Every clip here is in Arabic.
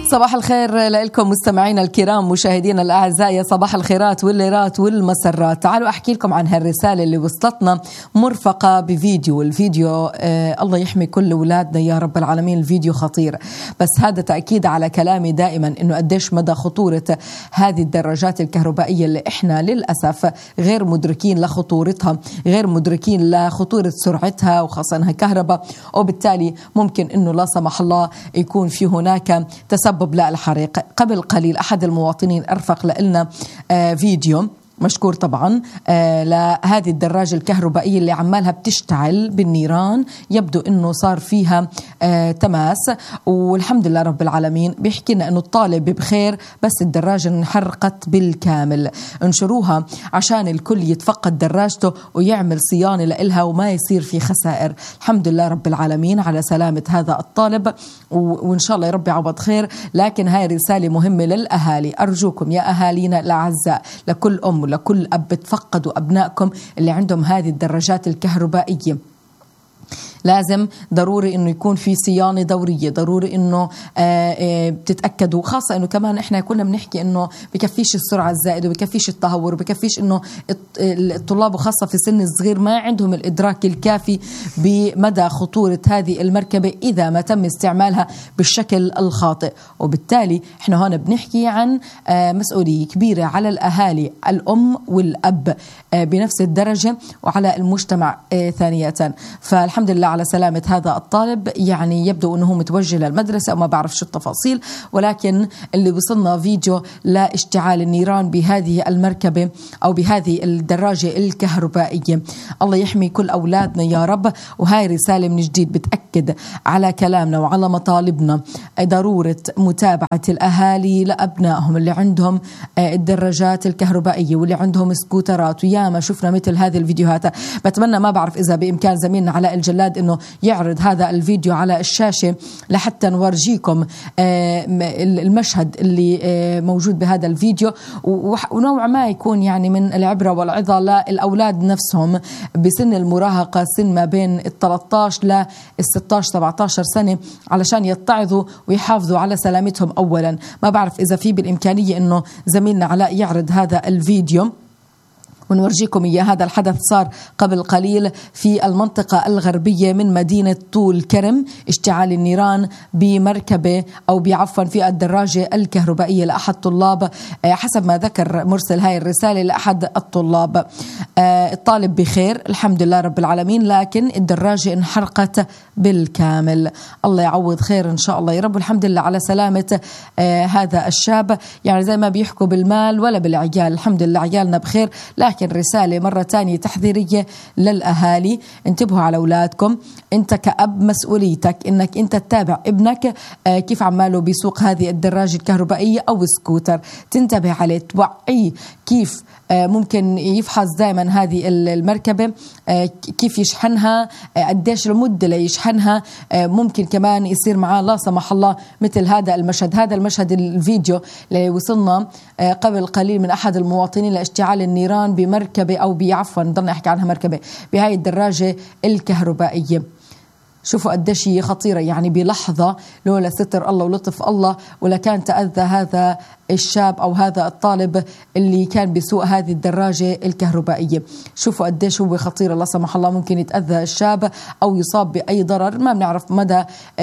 صباح الخير لكم مستمعينا الكرام، مشاهدينا الأعزاء، يا صباح الخيرات والليرات والمسرات. تعالوا أحكي لكم عن هالرسالة اللي وصلتنا مرفقة بفيديو. الفيديو الله يحمي كل أولادنا يا رب العالمين، الفيديو خطير، بس هذا تأكيد على كلامي دائما إنه قديش مدى خطورة هذه الدراجات الكهربائية اللي إحنا للأسف غير مدركين لخطورتها، غير مدركين لخطورة سرعتها، وخاصة أنها كهرباء، وبالتالي ممكن إنه لا سمح الله يكون في هناك تسبب للحريق. قبل قليل أحد المواطنين أرفق لنا فيديو مشكور طبعا لهذه الدراجة الكهربائية اللي عمالها بتشتعل بالنيران، يبدو انه صار فيها تماس، والحمد لله رب العالمين. بيحكي لنا انه الطالب بخير بس الدراجة انحرقت بالكامل. انشروها عشان الكل يتفقد دراجته ويعمل صيانة لإلها وما يصير في خسائر. الحمد لله رب العالمين على سلامة هذا الطالب، وإن شاء الله يا رب يعوض خير. لكن هاي رسالة مهمة للأهالي، أرجوكم يا أهالينا الأعزاء، لكل أم ولكل أب، تفقدوا أبنائكم اللي عندهم هذه الدراجات الكهربائية. لازم ضروري انه يكون في صيانه دوريه، ضروري انه بتتاكدوا، خاصه انه كمان احنا كنا بنحكي انه بكفيش السرعه الزائده وبكفيش التهور وبكفيش انه الطلاب وخاصه في سن الصغير ما عندهم الادراك الكافي بمدى خطوره هذه المركبه اذا ما تم استعمالها بالشكل الخاطئ. وبالتالي احنا هون بنحكي عن مسؤوليه كبيره على الاهالي، الام والاب بنفس الدرجه، وعلى المجتمع ثانيه. فالحمد لله على سلامة هذا الطالب، يعني يبدو أنه متوجه للمدرسة أو ما بعرف شو التفاصيل، ولكن اللي وصلنا فيديو لاشتعال النيران بهذه المركبة أو بهذه الدراجة الكهربائية. الله يحمي كل أولادنا يا رب. وهاي رسالة من جديد بتأكد على كلامنا وعلى مطالبنا ضرورة متابعة الأهالي لأبنائهم اللي عندهم الدراجات الكهربائية واللي عندهم سكوترات، وياما شفنا مثل هذه الفيديوهات. بتمنى ما بعرف إذا بإمكان زميلنا علاء الجلاد انه يعرض هذا الفيديو على الشاشة لحتى نورجيكم المشهد اللي موجود بهذا الفيديو، ونوع ما يكون يعني من العبرة والعظة للأولاد نفسهم بسن المراهقة، سن ما بين 13 ل 16 17 سنة، علشان يتعظوا ويحافظوا على سلامتهم أولا. ما بعرف إذا في بالإمكانية انه زميلنا علاء يعرض هذا الفيديو ونورجيكم إياه. هذا الحدث صار قبل قليل في المنطقة الغربية من مدينة طول كرم، اشتعال النيران بمركبة أو بعفوا في الدراجة الكهربائية لأحد طلاب، حسب ما ذكر مرسل هاي الرسالة لأحد الطلاب. الطالب بخير الحمد لله رب العالمين، لكن الدراجة انحرقت بالكامل. الله يعوض خير إن شاء الله يا رب. الحمد لله على سلامة هذا الشاب. يعني زي ما بيحكوا بالمال ولا بالعيال، الحمد لله عيالنا بخير. لكن رسالة مرة تانية تحذيرية للأهالي، انتبهوا على أولادكم. أنت كأب مسؤوليتك أنك أنت تتابع ابنك كيف عماله بيسوق هذه الدراجة الكهربائية أو سكوتر، تنتبه عليه، توعيه كيف ممكن يفحص دائما هذه المركبة، كيف يشحنها، قديش المدة ليشحنها. ممكن كمان يصير معاه لا سمح الله مثل هذا المشهد. هذا المشهد الفيديو اللي وصلنا قبل قليل من أحد المواطنين لاشتعال النيران بمركبة أو بعفوا نضلنا نحكي عنها مركبة بهاي الدراجة الكهربائية. شوفوا قديش هي خطيرة، يعني بلحظة لولا ستر الله ولطف الله ولا كان تأذى هذا الشاب أو هذا الطالب اللي كان بيسوق هذه الدراجة الكهربائية. شوفوا قديش هو خطير، لا سمح الله ممكن يتأذى الشاب أو يصاب بأي ضرر، ما بنعرف مدى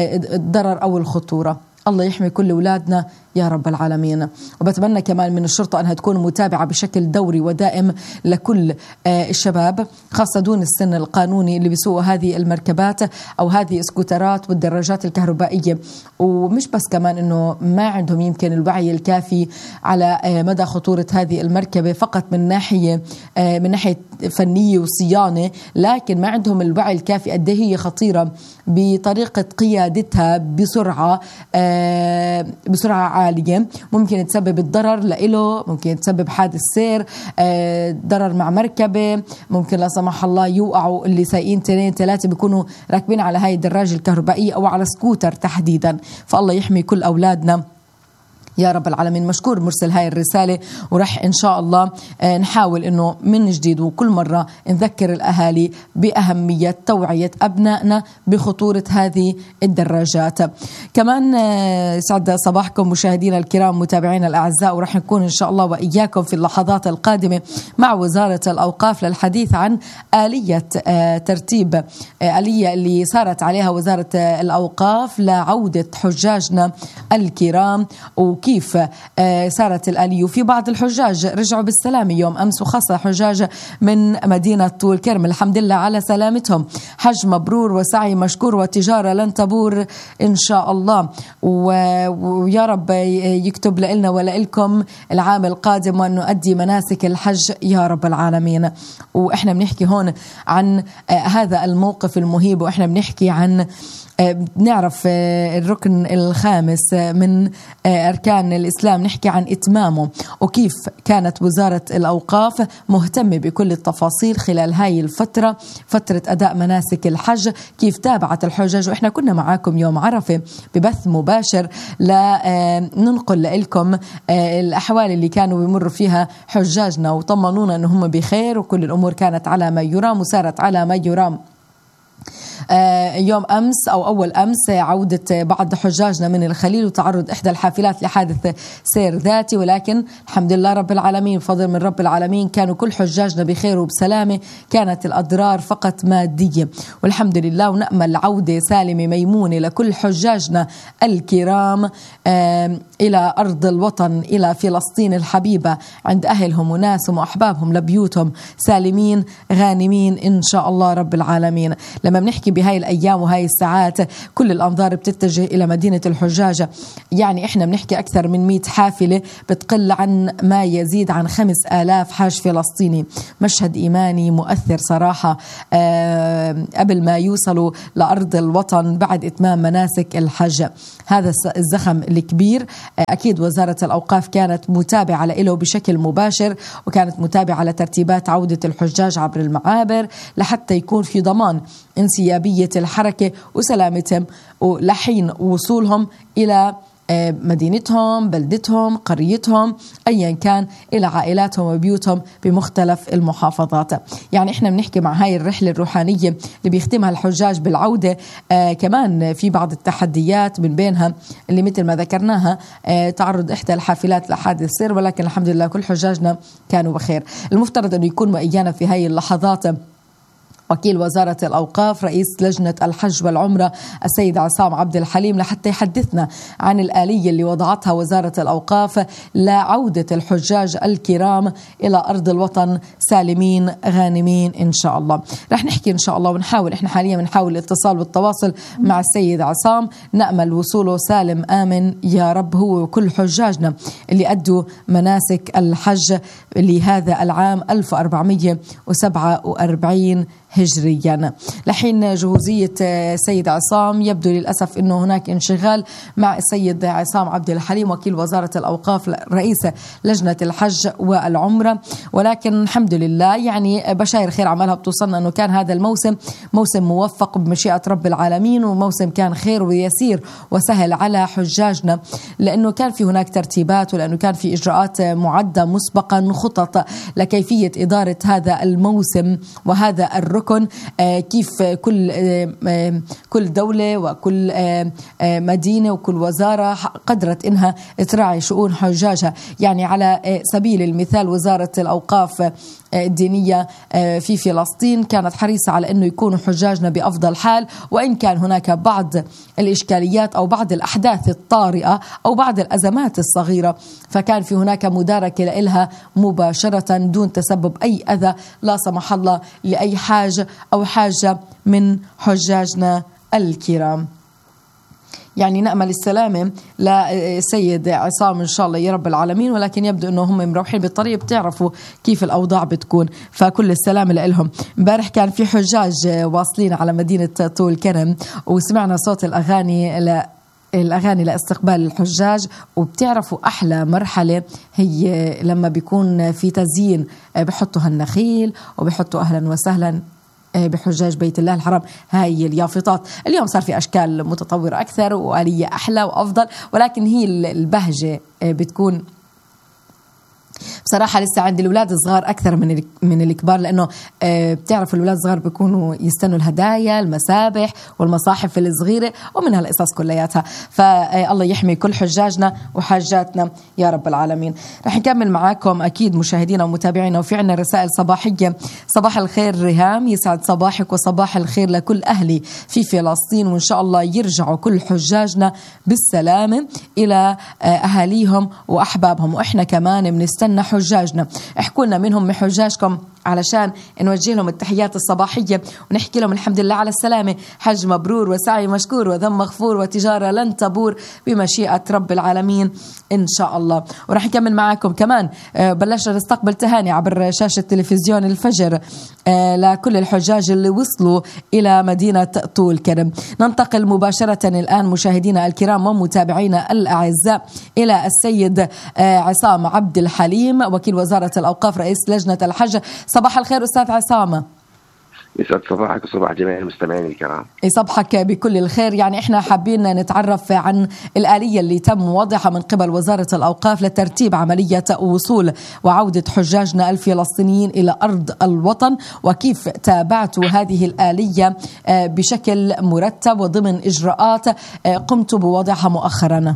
الضرر أو الخطورة. الله يحمي كل أولادنا يا رب العالمين. وبتمنى كمان من الشرطة أنها تكون متابعة بشكل دوري ودائم لكل الشباب، خاصة دون السن القانوني، اللي بيسوقوا هذه المركبات أو هذه السكوترات والدراجات الكهربائية. ومش بس كمان أنه ما عندهم يمكن الوعي الكافي على مدى خطورة هذه المركبة فقط من ناحية فنية وصيانة، لكن ما عندهم الوعي الكافي قد هي خطيرة بطريقة قيادتها بسرعة عالية. ممكن تسبب الضرر لإله، ممكن تسبب حادث سير، ضرر مع مركبة، ممكن لا سمح الله يوقعوا اللي سايقين 2-3 بيكونوا راكبين على هاي الدراجة الكهربائية أو على سكوتر تحديدا. فالله يحمي كل أولادنا يا رب العالمين. مشكور مرسل هاي الرسالة، ورح إن شاء الله نحاول إنه من جديد وكل مرة نذكر الأهالي بأهمية توعية أبنائنا بخطورة هذه الدراجات. كمان سعد صباحكم مشاهدينا الكرام متابعينا الأعزاء، ورح نكون إن شاء الله وإياكم في اللحظات القادمة مع وزارة الأوقاف للحديث عن آلية ترتيب آلية اللي صارت عليها وزارة الأوقاف لعودة حجاجنا الكرام، وكيف صارت الآلية. وفي بعض الحجاج رجعوا بالسلامة يوم أمس، وخاصة حجاج من مدينة طول كرم، الحمد لله على سلامتهم. حج مبرور وسعي مشكور وتجارة لن تبور إن شاء الله، ويا رب يكتب لنا ولكم العام القادم وأن نؤدي مناسك الحج يا رب العالمين. وإحنا بنحكي هون عن هذا الموقف المهيب، وإحنا بنحكي عن نعرف الركن الخامس من أركان الإسلام، نحكي عن إتمامه وكيف كانت وزارة الأوقاف مهتمة بكل التفاصيل خلال هاي الفترة، فترة أداء مناسك الحج، كيف تابعت الحجاج. وإحنا كنا معاكم يوم عرفة ببث مباشر لننقل لكم الأحوال اللي كانوا بيمروا فيها حجاجنا، وطمنونا أنهم بخير وكل الأمور كانت على ما يرام وسارت على ما يرام. يوم أمس أو أول أمس عودة بعض حجاجنا من الخليل وتعرض إحدى الحافلات لحادث سير ذاتي، ولكن الحمد لله رب العالمين، فضل من رب العالمين، كانوا كل حجاجنا بخير وبسلامة، كانت الأضرار فقط مادية والحمد لله. ونأمل عودة سالمة ميمونة لكل حجاجنا الكرام إلى أرض الوطن، إلى فلسطين الحبيبة، عند أهلهم وناسهم وأحبابهم لبيوتهم سالمين غانمين إن شاء الله رب العالمين. لما بنحكي بهاي الأيام وهاي الساعات كل الأنظار بتتجه إلى مدينة الحجاجة، يعني إحنا بنحكي أكثر من 100 حافلة بتقل عن ما يزيد عن 5000 حاج فلسطيني. مشهد إيماني مؤثر صراحة قبل ما يوصلوا لأرض الوطن بعد إتمام مناسك الحج. هذا الزخم الكبير أكيد وزارة الأوقاف كانت متابعة له بشكل مباشر، وكانت متابعة لترتيبات عودة الحجاج عبر المعابر لحتى يكون في ضمان انسيابية الحركة وسلامتهم ولحين وصولهم إلى مدينتهم، بلدتهم، قريتهم، أيا كان، إلى عائلاتهم وبيوتهم بمختلف المحافظات. يعني إحنا بنحكي مع هاي الرحلة الروحانية اللي بيختمها الحجاج بالعودة كمان في بعض التحديات، من بينها اللي مثل ما ذكرناها تعرض إحدى الحافلات لحادث سير، ولكن الحمد لله كل حجاجنا كانوا بخير. المفترض أنه يكون وإيانا في هاي اللحظات وكيل وزارة الأوقاف رئيس لجنة الحج والعمرة السيد عصام عبد الحليم لحتى يحدثنا عن الآلية اللي وضعتها وزارة الأوقاف لعودة الحجاج الكرام إلى أرض الوطن سالمين غانمين إن شاء الله. رح نحكي إن شاء الله ونحاول، إحنا حاليا بنحاول الاتصال والتواصل مع السيد عصام، نأمل وصوله سالم آمن يا رب هو وكل حجاجنا اللي أدوا مناسك الحج لهذا العام 1447 هجريا. لحين جهوزية سيد عصام يبدو للأسف أنه هناك انشغال مع السيد عصام عبد الحليم وكيل وزارة الأوقاف رئيس لجنة الحج والعمرة، ولكن الحمد لله يعني بشاير خير عملها بتوصلنا أنه كان هذا الموسم موسم موفق بمشيئة رب العالمين، وموسم كان خير ويسير وسهل على حجاجنا، لأنه كان في هناك ترتيبات ولأنه كان في إجراءات معدة مسبقا، خطط لكيفية إدارة هذا الموسم وهذا الركن، كيف كل دولة وكل مدينة وكل وزارة قدرت إنها تراعي شؤون حجاجها. يعني على سبيل المثال وزارة الأوقاف الدينية في فلسطين كانت حريصة على أنه يكونوا حجاجنا بأفضل حال، وإن كان هناك بعض الإشكاليات أو بعض الأحداث الطارئة أو بعض الأزمات الصغيرة، فكان في هناك مداركة لها مباشرة دون تسبب أي أذى لا سمح الله لأي حاجة أو حاجة من حجاجنا الكرام. يعني نأمل السلامة لسيد عصام إن شاء الله يا رب العالمين، ولكن يبدو أنه هم مروحين بالطريق بتعرفوا كيف الأوضاع بتكون، فكل السلامة لهم. امبارح كان في حجاج واصلين على مدينة طول كرم وسمعنا صوت الأغاني لاستقبال الحجاج، وبتعرفوا أحلى مرحلة هي لما بيكون في تزيين، بيحطوا هالنخيل وبيحطوا أهلا وسهلا بحجاج بيت الله الحرام هاي اليافطات. اليوم صار في أشكال متطورة أكثر وآلية أحلى وأفضل، ولكن هي البهجة بتكون بصراحة لسه عند الأولاد الصغار أكثر من الكبار، لأنه بتعرف الأولاد الصغار بيكونوا يستنوا الهدايا، المسابح والمصاحف الصغيرة ومن هالقصص كلياتها. فالله يحمي كل حجاجنا وحاجاتنا يا رب العالمين. رح نكمل معاكم أكيد مشاهدينا ومتابعينا، وفي عنا رسائل صباحية. صباح الخير ريهام، يسعد صباحك وصباح الخير لكل أهلي في فلسطين، وإن شاء الله يرجعوا كل حجاجنا بالسلامة إلى أهاليهم وأحبابهم، وإحنا كمان بنستنى حجاجنا. احكوا لنا منهم من حجاجكم علشان نوجه لهم التحيات الصباحية ونحكي لهم الحمد لله على السلامة، حج مبرور وسعي مشكور وذنب مغفور وتجارة لن تبور بمشيئة رب العالمين إن شاء الله. ورح نكمل معاكم كمان. بلشنا نستقبل تهاني عبر شاشة تلفزيون الفجر لكل الحجاج اللي وصلوا إلى مدينة طول كرم. ننتقل مباشرة الآن مشاهدينا الكرام ومتابعينا الأعزاء إلى السيد عصام عبد الحليم وكيل وزارة الأوقاف رئيس لجنة الحج. صباح الخير أستاذ عصام. يسعد صباحك وصباح جميع المستمعين الكرام. يصبحك بكل الخير. يعني احنا حابين نتعرف عن الآلية اللي تم وضعها من قبل وزارة الأوقاف لترتيب عملية وصول وعودة حجاجنا الفلسطينيين إلى أرض الوطن، وكيف تابعتوا هذه الآلية بشكل مرتب وضمن إجراءات قمتوا بوضعها مؤخرا.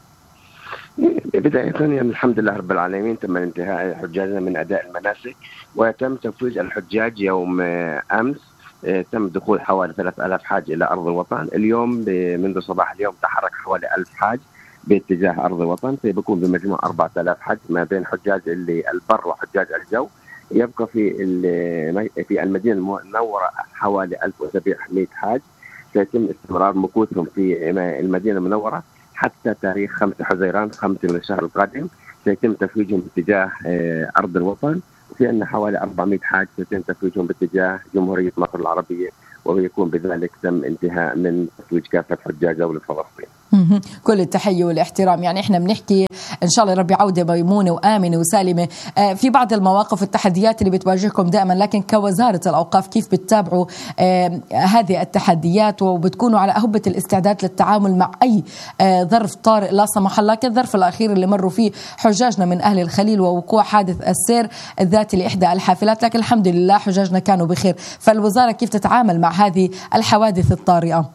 بداية يعني الحمد لله رب العالمين تم انتهاء حجاجنا من أداء المناسك، وتم تفويج الحجاج يوم أمس. تم دخول حوالي 3000 حاج إلى أرض الوطن. اليوم منذ صباح اليوم تحرك حوالي 1000 حاج باتجاه أرض الوطن، فبيكون بمجموع 4000 حج ما بين حجاج اللي البر وحجاج الجو. يبقى في المدينة المنورة حوالي 1700 حاج، سيتم استمرار مكوثهم في المدينة المنورة حتى تاريخ 5 حزيران 5 من الشهر القادم، سيتم تفويجهم باتجاه أرض الوطن. وفي عندنا حوالي 400 حاج سيتم تفويجهم باتجاه جمهورية مصر العربية، ويكون بذلك تم انتهاء من تفويج كافة حجاج دولة فلسطين. كل التحية والاحترام. يعني احنا بنحكي ان شاء الله ربي عودة ميمونة وآمنة وسالمة. في بعض المواقف والتحديات اللي بتواجهكم دائما، لكن كوزارة الأوقاف كيف بتتابعوا هذه التحديات وبتكونوا على أهبة الاستعداد للتعامل مع أي ظرف طارئ لا سمح الله، كالظرف الأخير اللي مروا فيه حجاجنا من أهل الخليل ووقوع حادث السير الذاتي لإحدى الحافلات، لكن الحمد لله حجاجنا كانوا بخير. فالوزارة كيف تتعامل مع هذه الحوادث الطارئة؟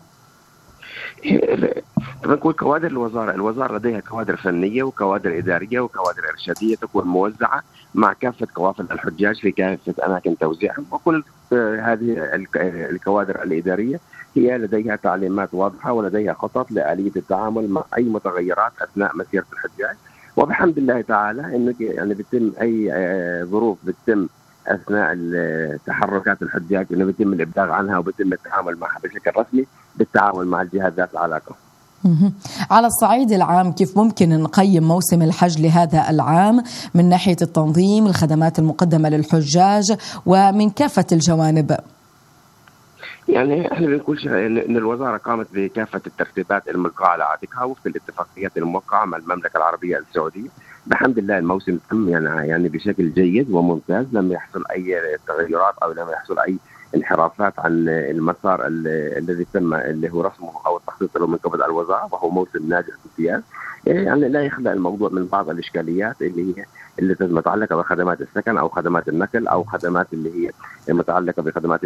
نقول كوادر الوزارة لديها كوادر فنية وكوادر إدارية وكوادر إرشادية تكون موزعة مع كافة قوافل الحجاج في كافة أماكن توزيعهم، وكل هذه الكوادر الإدارية هي لديها تعليمات واضحة ولديها خطط لآلية التعامل مع أي متغيرات أثناء مسيرة الحجاج. وبحمد الله تعالى إنه يعني بتم أي ظروف بتم أثناء تحركات الحجاج إنه بيتم الإبلاغ عنها وبيتم التعامل معها بشكل رسمي بالتعاون مع الجهات ذات العلاقة. على الصعيد العام كيف ممكن نقيم موسم الحج لهذا العام من ناحية التنظيم، الخدمات المقدمة للحجاج ومن كافة الجوانب؟ يعني احنا بنقول ان الوزاره قامت بكافه الترتيبات الملقاه على عاتقها وفق الاتفاقيات الموقعه مع المملكه العربيه السعوديه. بحمد الله الموسم تم يعني بشكل جيد وممتاز، لم يحصل اي تغيرات او لم يحصل اي انحرافات عن المسار الذي تم اللي هو رسمه او التخطيط له من قبل الوزاره، وهو موسم ناجح بامتياز. يعني لا يخلى الموضوع من بعض الاشكاليات اللي متعلقه بخدمات السكن او خدمات النقل او خدمات اللي هي متعلقه بخدمات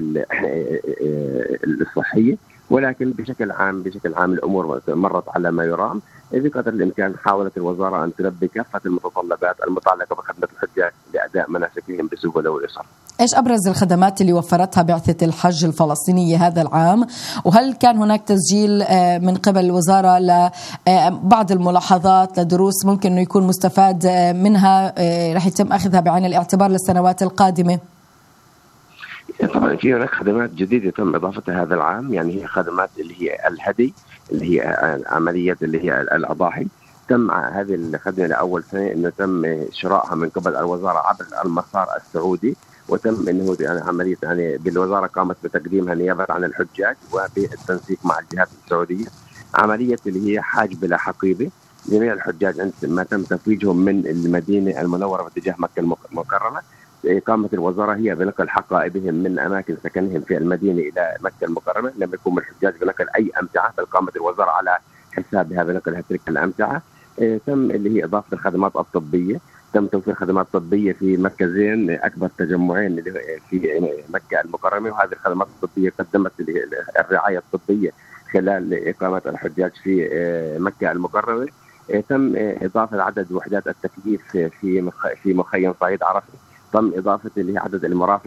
الصحيه، ولكن بشكل عام الامور مرت على ما يرام. بقدر الامكان حاولت الوزاره ان تلبي كافه المتطلبات المتعلقه بخدمه الحجاج لاداء مناسكهم بسهوله ويسر. ايش ابرز الخدمات اللي وفرتها بعثه الحج الفلسطينيه هذا العام؟ وهل كان هناك تسجيل من قبل الوزاره لبعض الملاحظات لدروس ممكن انه يكون مستفاد منها رح يتم اخذها بعين الاعتبار للسنوات القادمه؟ طبعا في هناك خدمات جديده تم اضافتها هذا العام، يعني هي خدمات اللي هي الهدي، اللي هي عمليه اللي هي الاضاحي. تم هذه الخدمه لاول سنه انه تم شرائها من قبل الوزاره عبر المسار السعودي، وتم انه يعني عمليه يعني بالوزاره قامت بتقديمها نيابه عن الحجاج وبالتنسيق مع الجهات السعوديه. عمليه اللي هي حاج بلا حقيبه، جميع الحجاج عند ما تم تفويجهم من المدينه المنوره باتجاه مكه المكرمه إقامة الوزارة هي بنقل حقائبهم من أماكن سكنهم في المدينة إلى مكة المكرمة. لم يكن الحجاج بنقل أي أمتعة، بل قامت الوزارة على حسابها بنقل تلك الأمتعة. تم اللي هي إضافة الخدمات الطبية، تم توفير خدمات طبية في مركزين أكبر تجمعين في مكة المكرمة، وهذه الخدمات الطبية قدمت الرعاية الطبية خلال إقامة الحجاج في مكة المكرمة. تم إضافة عدد وحدات التكييف في مخيم صعيد عرفة. تم إضافة اللي هي عدد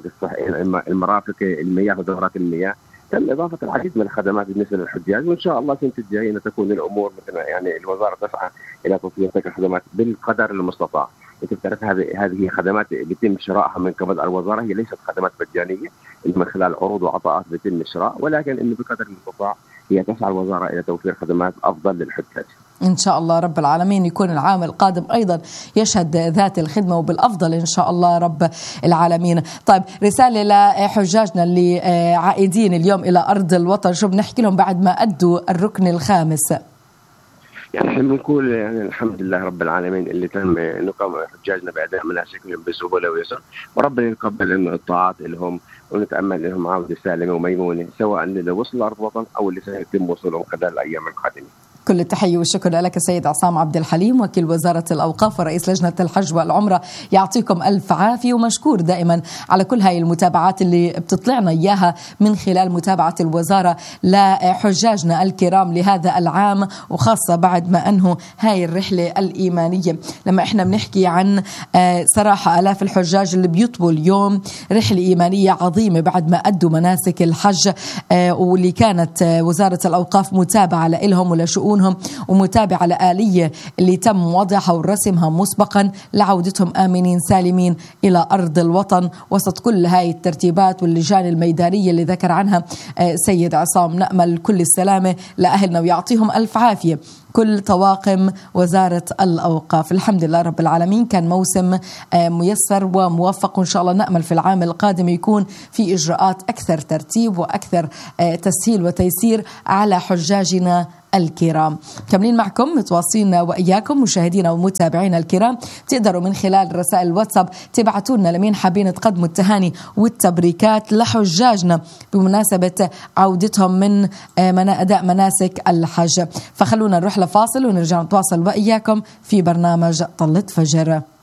المرافق المياه ودورات المياه. تم إضافة العديد من الخدمات بالنسبة للحجاج، وإن شاء الله سنة الجاية تكون الأمور مثل يعني الوزارة تسعى إلى توفير تلك الخدمات بالقدر المستطاع. أنت بتعرف هذه خدمات بيتم شرائها من قبل الوزارة، هي ليست خدمات مجانية، من خلال عروض وعطاءات بيتم الشراء، ولكن إنه بقدر المستطاع هي تسعى الوزارة إلى توفير خدمات أفضل للحجاج. إن شاء الله رب العالمين يكون العام القادم أيضا يشهد ذات الخدمة وبالأفضل إن شاء الله رب العالمين. طيب، رسالة لحجاجنا اللي عائدين اليوم إلى أرض الوطن، شو بنحكي لهم بعد ما أدوا الركن الخامس؟ يعني احنا بنقول يعني الحمد لله رب العالمين اللي تم نقام حجاجنا بأداء مناسكهم بسهولة ويسر، وربنا يتقبل انه الطاعات لهم، ونتأمل لهم عودة سالمة وميمونة، سواء اللي وصلوا أرض الوطن أو اللي سيتم وصولهم خلال الأيام القادمة. كل التحية والشكر لك سيد عصام عبد الحليم، وكيل وزارة الأوقاف ورئيس لجنة الحج والعمرة. يعطيكم ألف عافية، ومشكور دائما على كل هاي المتابعات اللي بتطلعنا إياها من خلال متابعة الوزارة لحجاجنا الكرام لهذا العام، وخاصة بعد ما أنهوا هاي الرحلة الإيمانية. لما إحنا بنحكي عن صراحة آلاف الحجاج اللي بيطبوا اليوم رحلة إيمانية عظيمة بعد ما أدوا مناسك الحج، واللي كانت وزارة الأوقاف متابعة لهم ولشؤون ومتابعة لآلية اللي تم وضعها ورسمها مسبقا لعودتهم آمنين سالمين إلى أرض الوطن وسط كل هاي الترتيبات واللجان الميدانية اللي ذكر عنها سيد عصام. نأمل كل السلامة لأهلنا ويعطيهم ألف عافية كل طواقم وزارة الأوقاف. الحمد لله رب العالمين، كان موسم ميسر وموفق، وإن شاء الله نأمل في العام القادم يكون في إجراءات أكثر ترتيب وأكثر تسهيل وتيسير على حجاجنا الكرام. كملين معكم متواصلين وإياكم مشاهدينا ومتابعينا الكرام. تقدروا من خلال رسائل الواتساب تبعتوا لنا لمين حابين تقدموا التهاني والتبريكات لحجاجنا بمناسبة عودتهم من أداء مناسك الحج. فخلونا نروح لفاصل ونرجع نتواصل وإياكم في برنامج طلة فجر.